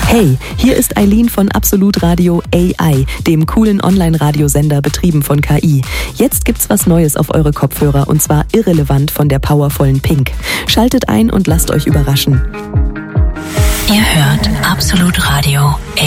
Hey, hier ist Eileen von Absolut Radio AI, dem coolen Online-Radiosender betrieben von KI. Jetzt gibt's was Neues auf eure Kopfhörer und zwar irrelevant von der powervollen Pink. Schaltet ein und lasst euch überraschen. Ihr hört Absolut Radio AI.